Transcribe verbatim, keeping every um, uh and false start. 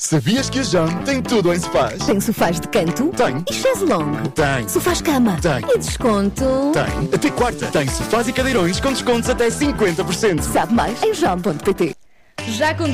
Sabias que a Jam tem tudo em sofás? Tem sofás de canto? Tem. E chaise longue? Tem. Sofás cama? Tem. E desconto? Tem. Até quarta. Tem sofás e cadeirões com descontos até cinquenta por cento. Sabe mais em jam ponto pt. Já com